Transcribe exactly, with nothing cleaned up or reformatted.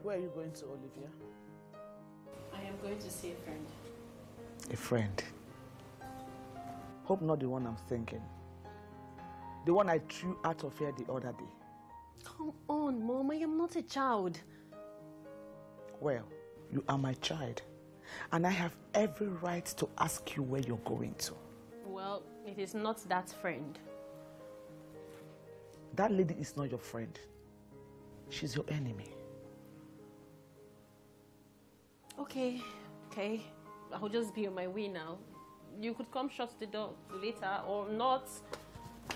Where are you going to, Olivia? I am going to see a friend. A friend? Hope not the one I'm thinking. The one I threw out of here the other day. Come on, Mom. I am not a child. Well, you are my child. And I have every right to ask you where you're going to. Well, it is not that friend. That lady is not your friend. She's your enemy. Okay, okay. I'll just be on my way now. You could come shut the door later or not.